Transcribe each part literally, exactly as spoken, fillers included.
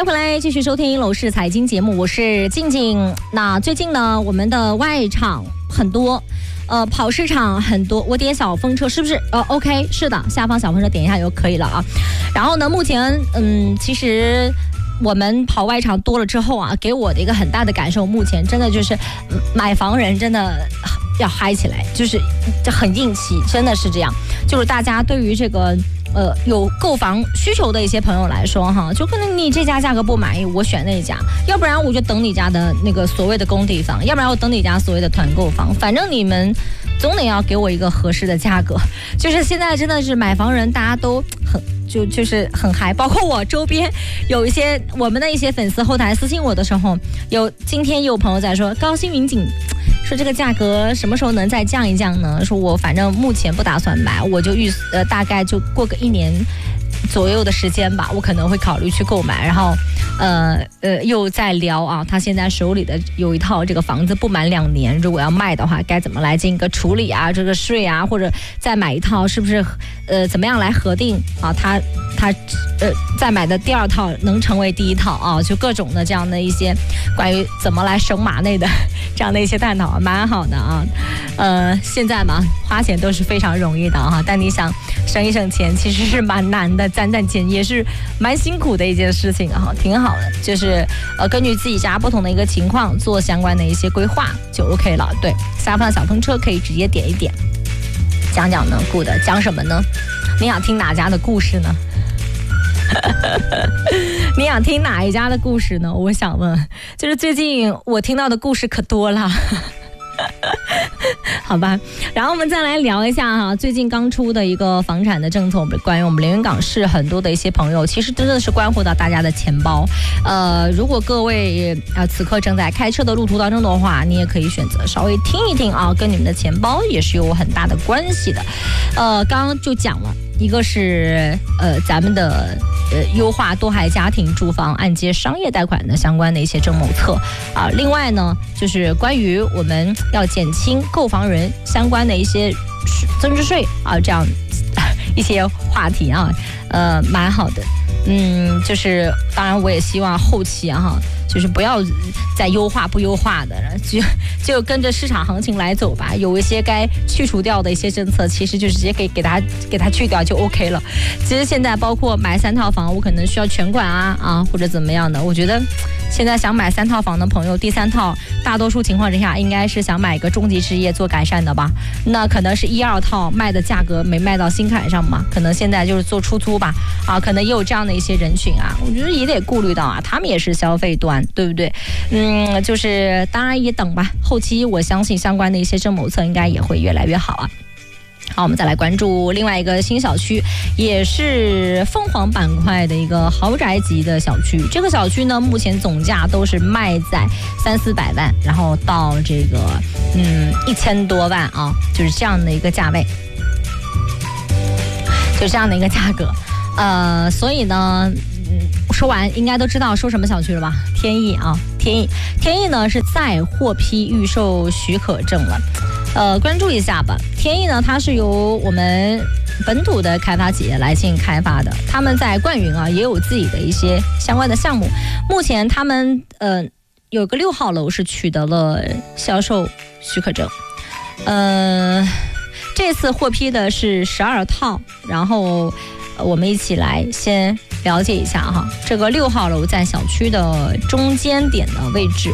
迎回来，继续收听楼市财经节目，我是静静。那最近呢，我们的外场很多，呃，跑市场很多。我点小风车是不是？呃 ，OK， 是的，下方小风车点一下就可以了啊。然后呢，目前嗯，其实我们跑外场多了之后啊，给我的一个很大的感受，目前真的就是买房人真的要嗨起来，就是这很硬气，真的是这样。就是大家对于这个。呃，有购房需求的一些朋友来说哈，就可能你这家价格不满意，我选那一家，要不然我就等你家的那个所谓的工地房，要不然我等你家所谓的团购房，反正你们总得要给我一个合适的价格。就是现在真的是买房人大家都很就就是很嗨，包括我周边有一些我们的一些粉丝后台私信我的时候，有今天有朋友在说高新云锦。说这个价格什么时候能再降一降呢？说我反正目前不打算买，我就预呃大概就过个一年左右的时间吧，我可能会考虑去购买。然后呃呃又在聊啊，他现在手里的有一套这个房子不满两年，如果要卖的话该怎么来进行一个处理啊，这个税啊，或者再买一套是不是呃怎么样来核定啊？他他呃再买的第二套能成为第一套啊？就各种的这样的一些关于怎么来省马内的这样的一些探讨，蛮好的啊。呃，现在嘛，花钱都是非常容易的哈，但你想省一省钱，其实是蛮难的，攒攒钱也是蛮辛苦的一件事情啊，挺好的。就是呃，根据自己家不同的一个情况做相关的一些规划就 OK 了。对，下方小风车可以直接点一点，讲讲呢 ，good， 讲什么呢？你想听哪家的故事呢？你想听哪一家的故事呢？我想问，就是最近我听到的故事可多了。好吧，然后我们再来聊一下哈，最近刚出的一个房产的政策，关于我们连云港市很多的一些朋友，其实真的是关乎到大家的钱包。呃，如果各位呃此刻正在开车的路途当中的话，你也可以选择稍微听一听啊，跟你们的钱包也是有很大的关系的。呃，刚刚就讲了。一个是呃咱们的呃优化多孩家庭住房按揭商业贷款的相关的一些政谋策啊，另外呢就是关于我们要减轻购房人相关的一些增值税啊，这样一些话题啊，呃蛮好的。嗯，就是当然我也希望后期啊哈，就是不要再优化不优化的，就就跟着市场行情来走吧。有一些该去除掉的一些政策，其实就直接给给它给它去掉就 OK 了。其实现在包括买三套房，我可能需要全款啊啊或者怎么样的。我觉得现在想买三套房的朋友，第三套大多数情况之下应该是想买一个中级置业做改善的吧。那可能是一二套卖的价格没卖到心坎上嘛，可能现在就是做出租吧啊，可能也有这样的一些人群啊，我觉得也得顾虑到啊，他们也是消费端，对不对？嗯，就是当然也等吧，后期我相信相关的一些政谋策应该也会越来越好啊。好，我们再来关注另外一个新小区，也是凤凰板块的一个豪宅级的小区。这个小区呢，目前总价都是卖在三四百万，然后到这个嗯一千多万啊，就是这样的一个价位，就这样的一个价格。呃，所以呢，嗯，说完应该都知道说什么小区了吧？天翼啊，天翼，天翼呢是再获批预售许可证了。呃，关注一下吧。天翼呢，它是由我们本土的开发企业来进行开发的，他们在冠云啊也有自己的一些相关的项目。目前他们呃有个六号楼是取得了销售许可证，呃，这次获批的是十二套，然后呃我们一起来先了解一下哈，这个六号楼在小区的中间点的位置。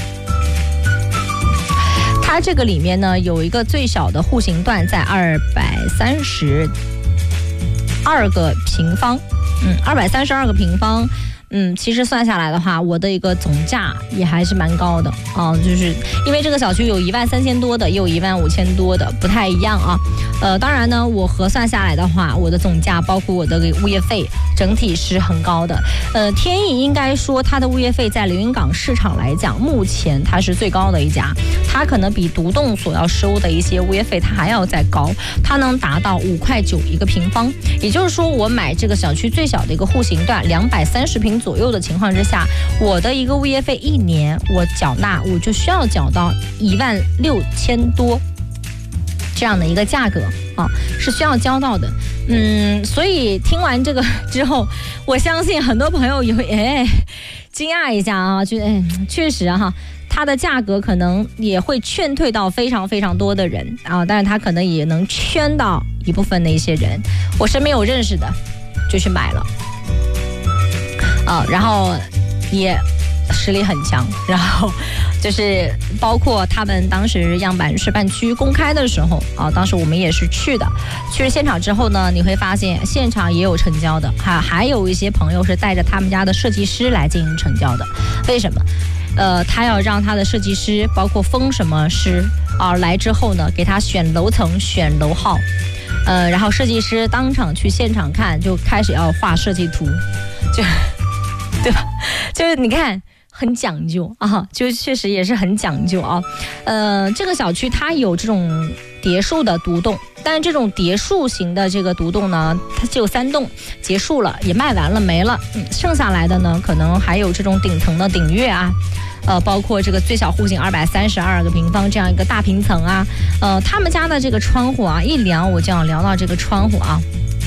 它这个里面呢有一个最小的户型段在二百三十二个平方，嗯，二百三十二个平方，嗯，其实算下来的话，我的一个总价也还是蛮高的啊，就是因为这个小区有一万三千多的，也有一万五千多的，不太一样啊。呃，当然呢，我核算下来的话，我的总价包括我的物业费，整体是很高的。呃，天翼应该说它的物业费在连云港市场来讲，目前它是最高的一家，它可能比独栋所要收的一些物业费它还要再高，它能达到五块九一个平方。也就是说，我买这个小区最小的一个户型段，两百三十平左右的情况之下，我的一个物业费一年我缴纳我就需要缴到一万六千多。 这样的一个价格啊，是需要交到的。嗯，所以听完这个之后，我相信很多朋友也会哎惊讶一下啊，觉得哎确实哈、啊，它的价格可能也会劝退到非常非常多的人啊，但是它可能也能圈到一部分的一些人。我身边有认识的就去买了啊，然后也实力很强，然后就是包括他们当时样板示范区公开的时候啊，当时我们也是去的，去了现场之后呢，你会发现现场也有成交的，还还有一些朋友是带着他们家的设计师来进行成交的。为什么？呃，他要让他的设计师，包括风什么师啊来之后呢，给他选楼层、选楼号，呃，然后设计师当场去现场看，就开始要画设计图，就对吧？就是你看。很讲究啊，就确实也是很讲究啊。呃，这个小区它有这种叠墅的独栋，但是这种叠墅型的这个独栋呢，它只有三栋，结束了，也卖完了，没了。嗯，剩下来的呢，可能还有这种顶层的顶跃啊，呃，包括这个最小户型二百三十二个平方这样一个大平层啊。呃，他们家的这个窗户啊，一聊我就要聊到这个窗户啊。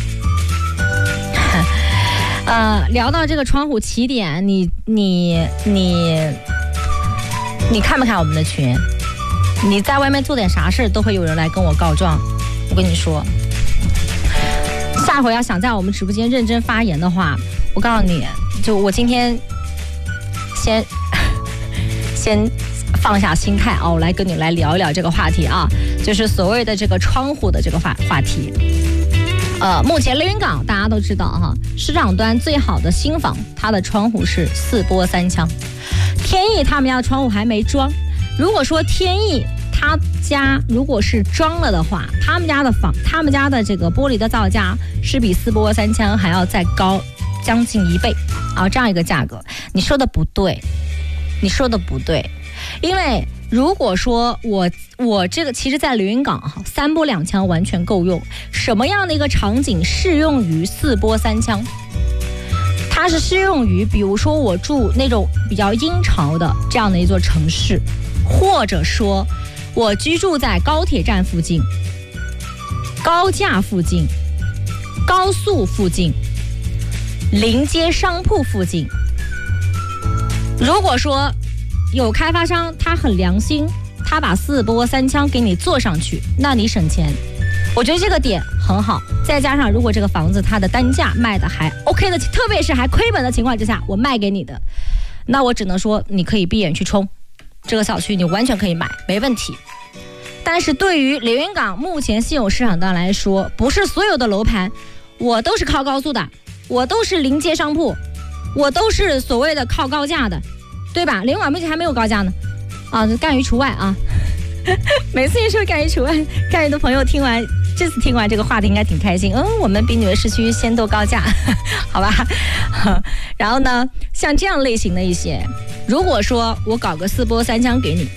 呃，聊到这个窗户起点，你你你你看没看我们的群？你在外面做点啥事都会有人来跟我告状。我跟你说，下回要想在我们直播间认真发言的话，我告诉你，就我今天先先放下心态啊，我来跟你来聊一聊这个话题啊，就是所谓的这个窗户的这个话话题。呃，目前连云港大家都知道哈，市场端最好的新房，它的窗户是四波三枪。天意他们家的窗户还没装，如果说天意他家如果是装了的话，他们家的房，他们家的这个玻璃的造价是比四波三枪还要再高将近一倍啊，这样一个价格，你说的不对，你说的不对，因为。如果说我我这个其实在连云港哈，三波两枪完全够用。什么样的一个场景适用于四波三枪？它是适用于比如说我住那种比较阴潮的这样的一座城市，或者说我居住在高铁站附近、高架附近、高速附近、临街商铺附近。如果说有开发商他很良心，他把四波三枪给你做上去，那你省钱，我觉得这个点很好。再加上如果这个房子它的单价卖的还 OK 的，特别是还亏本的情况之下，我卖给你的，那我只能说你可以闭眼去冲，这个小区你完全可以买，没问题。但是对于连云港目前现有市场端来说，不是所有的楼盘我都是靠高速的，我都是临街商铺，我都是所谓的靠高架的，对吧？连云港目前还没有高架呢，啊，干鱼除外啊。每次一说干鱼除外，干鱼的朋友听完这次听完这个话题应该挺开心。嗯，我们滨纽市区先斗高架，好吧。然后呢，像这样类型的一些，如果说我搞个四波三枪给你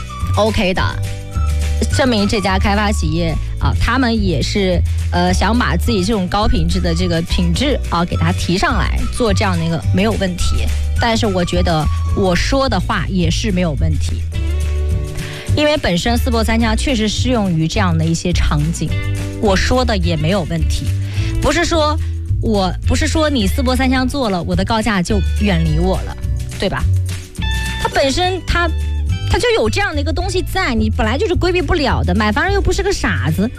，OK 的，证明这家开发企业啊，他们也是呃想把自己这种高品质的这个品质啊给它提上来，做这样的一个没有问题。但是我觉得我说的话也是没有问题，因为本身四波三枪确实适用于这样的一些场景，我说的也没有问题。不是说我不是说你四波三枪做了，我的高价就远离我了，对吧？它本身它它就有这样的一个东西在，你本来就是规避不了的。买房人又不是个傻子，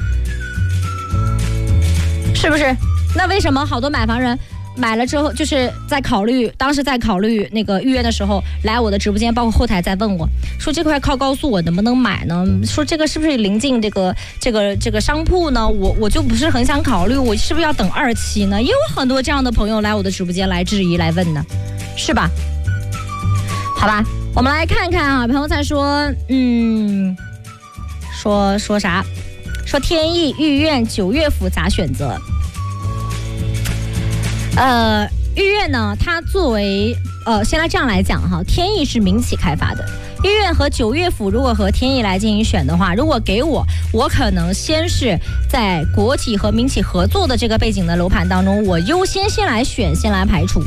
是不是？那为什么好多买房人买了之后，就是在考虑，当时在考虑那个预约的时候，来我的直播间，包括后台在问我说这块靠高速我能不能买呢？说这个是不是临近这个这个这个商铺呢？我我就不是很想考虑，我是不是要等二期呢？也有很多这样的朋友来我的直播间来质疑来问呢，是吧？好吧，我们来看看啊，朋友在说，嗯，说说啥？说天意御苑九岳府咋选择？呃，御苑呢，它作为呃，先来这样来讲哈，天意是民企开发的，御苑和九岳府如果和天意来进行选的话，如果给我，我可能先是在国企和民企合作的这个背景的楼盘当中，我优先先来选，先来排除。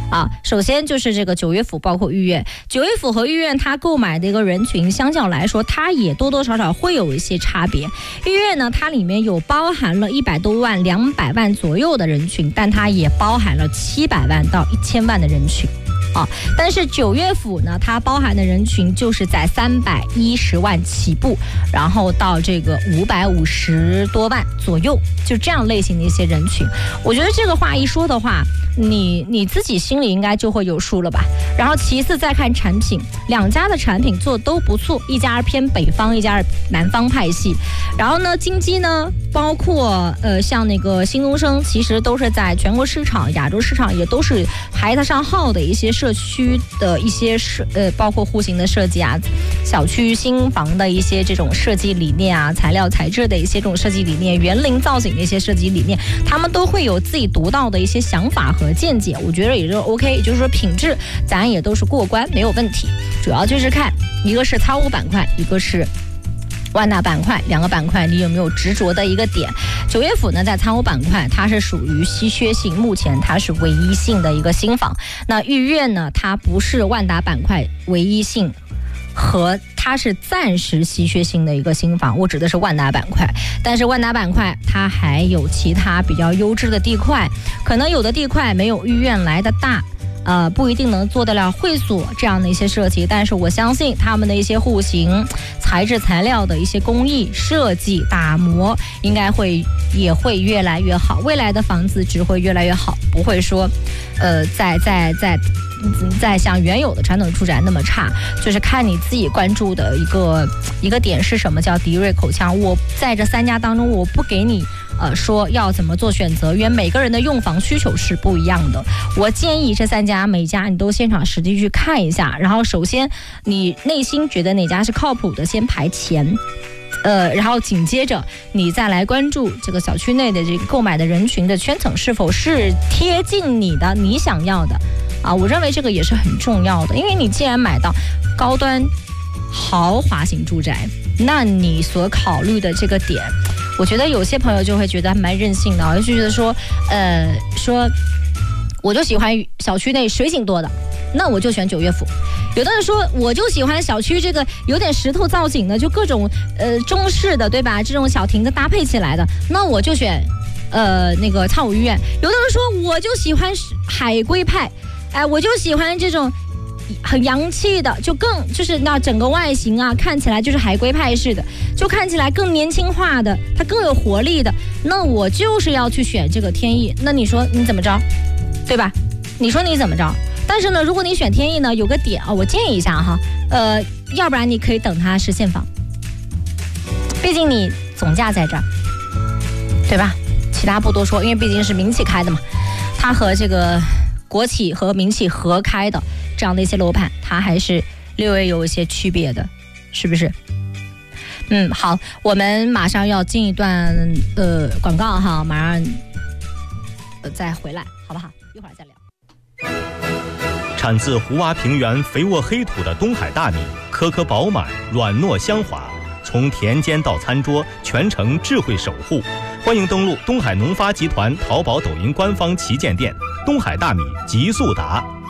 啊，首先就是这个九悦府，包括御苑，九悦府和御苑它购买的一个人群，相较来说，它也多多少少会有一些差别。御苑呢，它里面有包含了一百多万、两百万左右的人群，但它也包含了七百万到一千万的人群。啊，但是九悦府呢，它包含的人群就是在三百一十万起步，然后到这个五百五十多万左右，就这样类型的一些人群。我觉得这个话一说的话，你你自己心里应该就会有数了吧。然后其次再看产品，两家的产品做的都不错，一家偏北方，一家南方派系。然后呢，金鸡呢，包括呃像那个新东升，其实都是在全国市场、亚洲市场也都是排得上号的一些社区的一些设呃，包括户型的设计啊，小区新房的一些这种设计理念啊，材料材质的一些这种设计理念，园林造景的一些设计理念，他们都会有自己独到的一些想法和见解，我觉得也就 OK， 也就是说品质咱也都是过关，没有问题。主要就是看一个是仓务板块，一个是万达板块，两个板块你有没有执着的一个点。九悦府呢，在仓务板块它是属于稀缺性，目前它是唯一性的一个新房。那御苑呢，它不是万达板块唯一性，和它是暂时稀缺性的一个新房，我指的是万达板块。但是万达板块它还有其他比较优质的地块，可能有的地块没有御苑来的大，呃，不一定能做得了会所这样的一些设计，但是我相信他们的一些户型、材质、材料的一些工艺设计打磨，应该会也会越来越好。未来的房子只会越来越好，不会说，呃，在在在在像原有的传统住宅那么差。就是看你自己关注的一个一个点是什么，叫迪瑞口腔。我在这三家当中，我不给你。呃，说要怎么做选择，因为每个人的用房需求是不一样的。我建议这三家每家你都现场实地去看一下，然后首先你内心觉得哪家是靠谱的，先排前。呃，然后紧接着你再来关注这个小区内的这个购买的人群的圈层是否是贴近你的你想要的啊，我认为这个也是很重要的。因为你既然买到高端豪华型住宅，那你所考虑的这个点，我觉得有些朋友就会觉得蛮任性的，就觉得说，呃，说我就喜欢小区内水景多的，那我就选九悦府。有的人说我就喜欢小区这个有点石头造景的，就各种呃中式的，对吧？这种小亭子搭配起来的，那我就选呃那个苍梧御苑。有的人说我就喜欢海归派，哎，我就喜欢这种很洋气的，就更就是那整个外形啊，看起来就是海归派式的，就看起来更年轻化的，它更有活力的。那我就是要去选这个天意。那你说你怎么着，对吧？你说你怎么着？但是呢，如果你选天意呢，有个点啊，我建议一下哈，呃，要不然你可以等它实现房，毕竟你总价在这儿，对吧？其他不多说，因为毕竟是民企开的嘛，它和这个国企和民企合开的这样的一些楼盘，它还是略微有一些区别的，是不是？嗯，好，我们马上要进一段呃广告哈，马上、呃、再回来，好不好？一会儿再聊。 产自胡洼平原肥沃黑土的东海大米，颗颗饱满，软糯香滑，从田间到餐桌，全程智慧守护。欢迎登录东海农发集团淘宝、抖音官方旗舰店“东海大米极速达”。